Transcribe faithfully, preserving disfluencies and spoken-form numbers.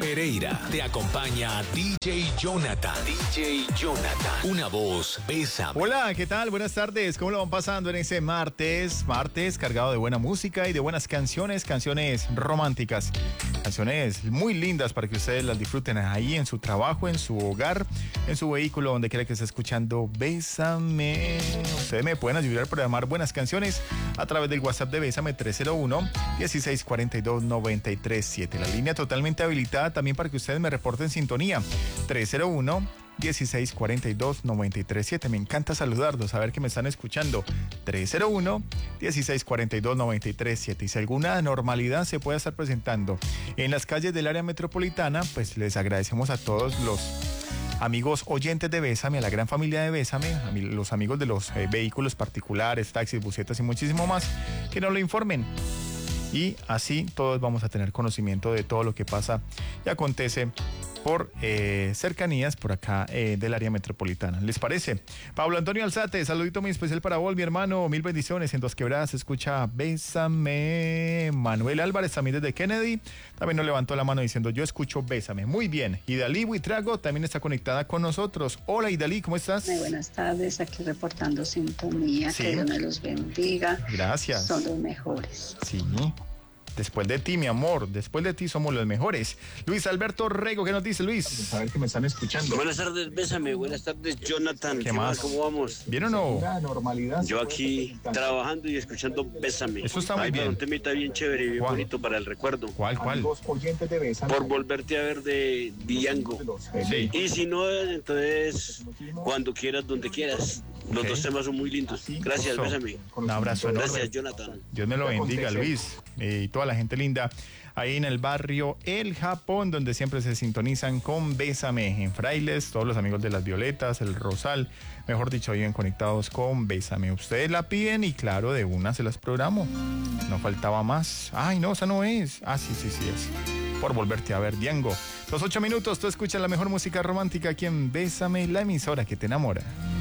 Pereira. Te acompaña D J Jonathan. D J Jonathan. Una voz, Bésame. Hola, ¿qué tal? Buenas tardes. ¿Cómo lo van pasando en ese martes? Martes cargado de buena música y de buenas canciones, canciones románticas. Canciones muy lindas para que ustedes las disfruten ahí en su trabajo, en su hogar, en su vehículo, donde quiera que esté escuchando Bésame. Ustedes me pueden ayudar a programar buenas canciones a través del WhatsApp de Bésame tres cero uno, dieciséis cuarenta y dos, noventa y tres siete. La línea totalmente habilitada también para que ustedes me reporten sintonía. tres cero uno, dieciséis cuarenta y dos, noventa y tres siete. Me encanta saludarlos, saber que me están escuchando. tres cero uno, dieciséis cuarenta y dos, noventa y tres siete. Y si alguna anormalidad se puede estar presentando en las calles del área metropolitana, pues les agradecemos a todos los amigos oyentes de Bésame, a la gran familia de Bésame, a mi, los amigos de los eh, vehículos particulares, taxis, busetas y muchísimo más, que nos lo informen. Y así todos vamos a tener conocimiento de todo lo que pasa y acontece por eh, cercanías por acá eh, del área metropolitana. ¿Les parece? Pablo Antonio Alzate, saludito muy especial para vos, mi hermano. Mil bendiciones. En Dos Quebradas se escucha Bésame. Manuel Álvarez, también desde Kennedy, también nos levantó la mano diciendo yo escucho Bésame. Muy bien. Idalí Buitrago también está conectada con nosotros. Hola Idalí, ¿cómo estás? Muy buenas tardes, aquí reportando sintonía. Sí. Que Dios me los bendiga. Gracias. Son los mejores. Sí. Después de ti, mi amor, después de ti somos los mejores. Luis Alberto Rego, ¿qué nos dice, Luis? A ver que me están escuchando. Buenas tardes, Bésame. Buenas tardes, Jonathan. ¿Qué, ¿Qué más? más? ¿Cómo vamos? ¿Bien o no? Normalidad. Yo aquí trabajando y escuchando Bésame. Eso está muy Ay, bien. Un temita bien chévere y bien ¿Cuál? bonito para el recuerdo. ¿Cuál, cuál? Oyentes de Bésame. Por volverte a ver de Diango. Sí. Y si no, entonces, cuando quieras, donde quieras. Los Okay. dos temas son muy lindos. Gracias, Oso. Bésame. Un abrazo enorme. Gracias, Jonathan. Dios me lo bendiga, Luis, eh, y toda la gente linda ahí en el barrio El Japón, donde siempre se sintonizan con Bésame. En Frailes, todos los amigos de Las Violetas, El Rosal, mejor dicho, viven conectados con Bésame. Ustedes la piden y claro, de una se las programo. No faltaba más. Ay, no, esa no es. Ah, sí, sí, sí es. Por volverte a ver, Diango. Los ocho minutos, tú escuchas la mejor música romántica aquí en Bésame, la emisora que te enamora.